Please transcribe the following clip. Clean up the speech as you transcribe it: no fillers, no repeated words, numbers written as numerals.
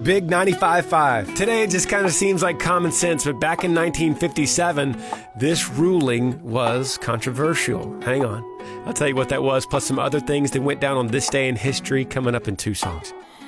Big 95.5. Today it just kind of seems like common sense, but back in 1957, this ruling was controversial. Hang on. I'll tell you what that was, plus some other things that went down on this day in history coming up in 2 songs.